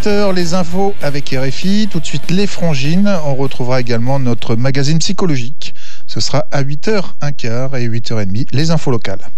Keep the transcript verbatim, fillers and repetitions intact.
heures, les infos avec R F I. Tout de suite, les frangines. On retrouvera également notre magazine psychologique. Ce sera à huit heures quinze et huit heures trente, les infos locales.